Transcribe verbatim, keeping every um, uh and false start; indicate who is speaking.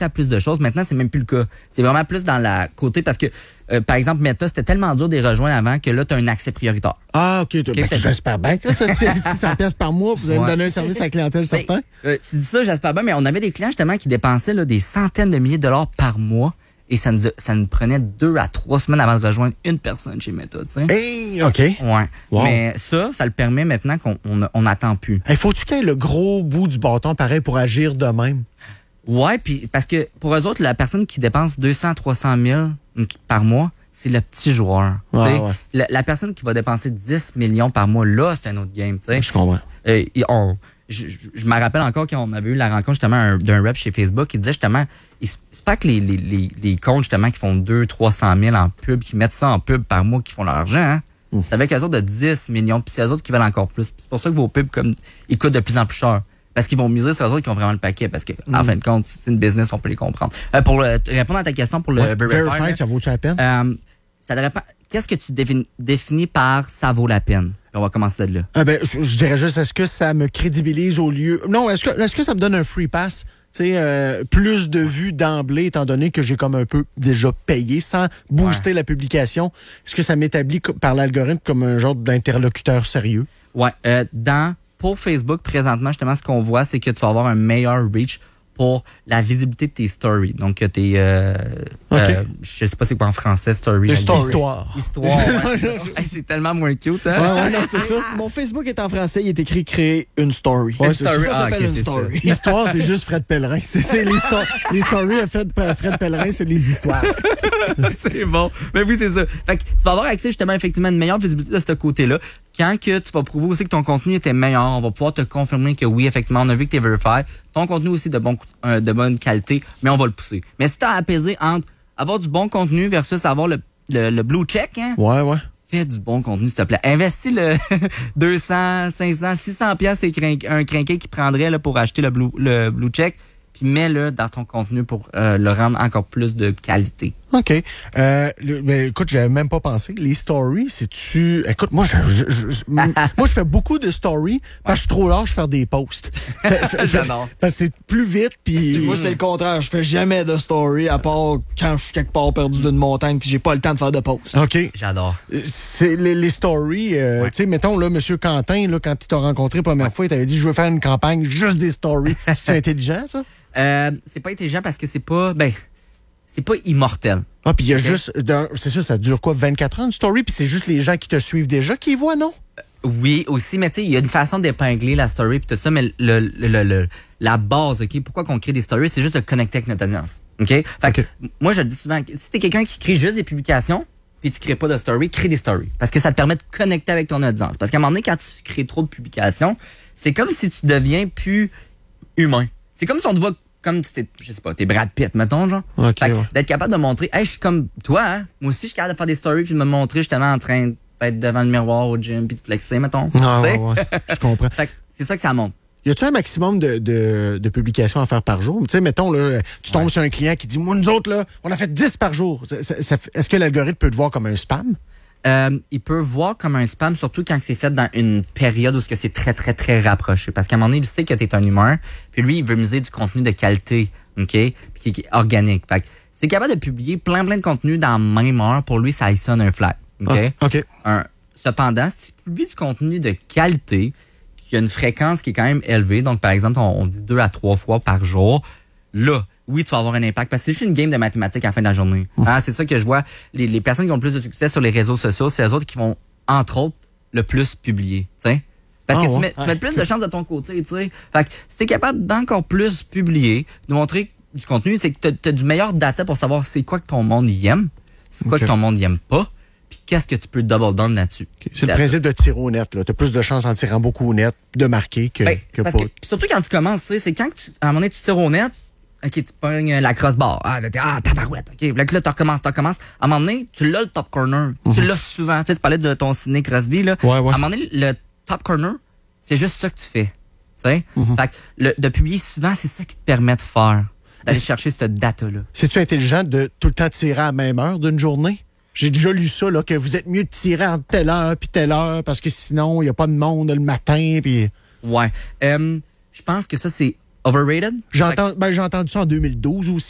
Speaker 1: accès à plus de choses. Maintenant, c'est même plus le cas. C'est vraiment plus dans la côté parce que, euh, par exemple, Meta, c'était tellement dur de les rejoindre avant que là, tu as un accès prioritaire.
Speaker 2: Ah, OK.
Speaker 1: Okay,
Speaker 2: ben, j'espère bien que c'est six cents dollars par mois, vous allez ouais. me donner un service à la clientèle
Speaker 1: ben,
Speaker 2: certain.
Speaker 1: Euh, tu dis ça, j'espère bien, mais on avait des clients justement qui dépensaient là, des centaines de milliers de dollars par mois. Et ça nous, ça nous prenait deux à trois semaines avant de rejoindre une personne chez Meta, tu sais.
Speaker 2: Hey, OK.
Speaker 1: Ouais.
Speaker 2: Wow.
Speaker 1: Mais ça, ça le permet maintenant qu'on on n'attend plus.
Speaker 2: Hey, faut-tu qu'il y ait le gros bout du bâton pareil pour agir de même?
Speaker 1: Ouais, puis parce que pour eux autres, la personne qui dépense deux cents à trois cent mille par mois, c'est le petit joueur. Ouais, ouais. La, la personne qui va dépenser dix millions par mois, là, c'est un autre game, tu sais.
Speaker 2: Je comprends.
Speaker 1: Euh, on, je je, je me rappelle encore quand on avait eu la rencontre justement d'un rep chez Facebook qui disait justement, c'est pas que les, les, les, les comptes justement qui font deux cents à trois cent mille en pub, qui mettent ça en pub par mois, qui font leur argent, hein? Mm. C'est avec eux autres de dix millions, puis c'est eux autres qui veulent encore plus. C'est pour ça que vos pubs, comme, ils coûtent de plus en plus cher. Parce qu'ils vont miser sur eux autres qui ont vraiment le paquet. Parce que, mm. en fin de compte, c'est une business, on peut les comprendre. Euh, pour le, répondre à ta question pour le
Speaker 2: ouais,
Speaker 1: Verify,
Speaker 2: Verify, ça vaut-tu la peine?
Speaker 1: Euh, ça devrait pas. Qu'est-ce que tu définis, définis par ça vaut la peine? On va commencer de là.
Speaker 2: Ah ben, je dirais juste, est-ce que ça me crédibilise au lieu... Non, est-ce que, est-ce que ça me donne un free pass? Tu sais, euh, plus de vues d'emblée, étant donné que j'ai comme un peu déjà payé sans booster ouais. la publication. Est-ce que ça m'établit par l'algorithme comme un genre d'interlocuteur sérieux? Ouais.
Speaker 1: Euh, dans, pour Facebook, présentement, justement, ce qu'on voit, c'est que tu vas avoir un meilleur reach pour la visibilité de tes stories. Donc, tes... Euh, okay. euh, je sais pas c'est quoi en français, story.
Speaker 2: L'histoire.
Speaker 1: Histoire. Ouais. Hey, c'est tellement moins cute, hein?
Speaker 2: Ouais, ouais, non, c'est ça.
Speaker 3: Mon Facebook est en français, il est écrit créer une story.
Speaker 2: Ouais,
Speaker 3: une
Speaker 2: c'est
Speaker 3: story.
Speaker 2: Ça,
Speaker 3: ça
Speaker 2: ah,
Speaker 3: s'appelle
Speaker 2: okay,
Speaker 3: une story.
Speaker 2: L'histoire, c'est juste Fred Pellerin. C'est, c'est l'histoire. Les stories à Fred, Fred Pellerin, c'est les histoires.
Speaker 1: C'est bon. Mais oui, c'est ça. Fait que tu vas avoir accès justement effectivement à une meilleure visibilité de ce côté-là. Quand que tu vas prouver aussi que ton contenu était meilleur, on va pouvoir te confirmer que oui, effectivement, on a vu que tu es verified. Ton contenu aussi de, bon, euh, de bonne qualité, mais on va le pousser. Mais si tu as apaisé entre avoir du bon contenu versus avoir le, le, le blue check, hein?
Speaker 2: Ouais, ouais.
Speaker 1: Fais du bon contenu, s'il te plaît. Investis le deux cents, cinq cents, six cents piastres, c'est un crinqué qui prendrait là, pour acheter le blue, le blue check, puis mets-le dans ton contenu pour euh, le rendre encore plus de qualité.
Speaker 2: OK. Euh, le, mais écoute, j'avais même pas pensé. Les stories, c'est-tu... Écoute, moi, je, je, je, moi, je fais beaucoup de stories parce que je suis trop lâche de faire des posts.
Speaker 1: J'adore.
Speaker 2: Parce que c'est plus vite, puis...
Speaker 3: Moi, c'est le contraire. Je fais jamais de story à part quand je suis quelque part perdu d'une montagne puis j'ai pas le temps de faire de posts.
Speaker 2: OK.
Speaker 1: J'adore.
Speaker 2: C'est les, les stories... Euh, ouais. Tu sais, mettons, là, M. Quentin, là, quand il t'a rencontré la première ouais. fois, il t'avait dit « Je veux faire une campagne juste des stories. » C'est intelligent, ça?
Speaker 1: Euh, c'est pas intelligent parce que c'est pas... Ben... C'est pas immortel.
Speaker 2: Ah, puis il y a okay. juste... C'est ça, ça dure quoi, vingt-quatre ans, une story? Puis c'est juste les gens qui te suivent déjà qui y voient, non?
Speaker 1: Euh, oui, aussi, mais tu sais, il y a une façon d'épingler la story puis tout ça, mais le, le, le, le, la base, OK? Pourquoi qu'on crée des stories? C'est juste de connecter avec notre audience, OK? Fait okay. que, moi, je le dis souvent, si t'es quelqu'un qui crée juste des publications puis tu crées pas de story, crée des stories. Parce que ça te permet de connecter avec ton audience. Parce qu'à un moment donné, quand tu crées trop de publications, c'est comme si tu deviens plus humain. C'est comme si on te voit... Comme si t'es, je sais pas, t'es Brad Pitt, mettons, genre.
Speaker 2: Okay,
Speaker 1: fait
Speaker 2: ouais.
Speaker 1: D'être capable de montrer, hey, je suis comme toi, hein. Moi aussi, je suis capable de faire des stories puis de me montrer justement en train d'être devant le miroir au gym puis de flexer, mettons.
Speaker 2: Ah, ouais, ouais. Je comprends.
Speaker 1: Fait que c'est ça que ça montre.
Speaker 2: Y a-tu un maximum de, de, de publications à faire par jour? Tu sais, mettons, là, tu tombes ouais. sur un client qui dit, moi, nous autres, là, on a fait dix par jour. Ça, ça, ça, est-ce que l'algorithme peut te voir comme un spam?
Speaker 1: Euh, il peut voir comme un spam, surtout quand c'est fait dans une période où c'est très, très, très rapproché. Parce qu'à un moment donné, il sait que t'es un humeur, puis lui, il veut miser du contenu de qualité, OK? Puis qui est organique. Fait que c'est capable de publier plein, plein de contenu dans la même heure. Pour lui, ça y sonne un flag, OK?
Speaker 2: Ah, OK.
Speaker 1: Un, cependant, si tu publies du contenu de qualité, qui a une fréquence qui est quand même élevée, donc par exemple, on, on dit deux à trois fois par jour, là, oui, tu vas avoir un impact. Parce que c'est juste une game de mathématiques à la fin de la journée. Mmh. Hein, c'est ça que je vois. Les, les personnes qui ont le plus de succès sur les réseaux sociaux, c'est les autres qui vont, entre autres, le plus publier. T'sais? Parce
Speaker 2: oh,
Speaker 1: que tu mets,
Speaker 2: ouais.
Speaker 1: tu mets plus de chances de ton côté. T'sais. Fait que si tu es capable d'encore plus publier, de montrer du contenu, c'est que tu as du meilleur data pour savoir c'est quoi que ton monde y aime, c'est quoi okay. que ton monde y aime pas, puis qu'est-ce que tu peux double down là-dessus.
Speaker 2: Okay. C'est le principe de tirer au net. Tu as plus de chances en tirant beaucoup au net de marquer que,
Speaker 1: ben,
Speaker 2: que
Speaker 1: parce
Speaker 2: pas.
Speaker 1: Que, surtout quand tu commences, c'est quand tu, à un moment donné, tu tires au net, OK, tu pognes la crossbar. Ah, ah tabarouette. OK, là, tu recommences, tu recommences. À un moment donné, tu l'as le top corner. Mm-hmm. Tu l'as souvent. Tu sais, tu parlais de ton Sidney Crosby, là.
Speaker 2: Ouais, ouais.
Speaker 1: À un moment donné, le top corner, c'est juste ça que tu fais. Tu sais? Mm-hmm. Fait que le, de publier souvent, c'est ça qui te permet de faire. D'aller c'est, chercher cette data-là.
Speaker 2: C'est-tu intelligent de tout le temps tirer à la même heure d'une journée? J'ai déjà lu ça, là, que vous êtes mieux de tirer entre telle heure puis telle heure parce que sinon, il n'y a pas de monde le matin. Puis...
Speaker 1: Ouais. Euh, je pense que ça, c'est overrated?
Speaker 2: J'ai, entendu, ben, j'ai entendu ça en deux mille douze aussi.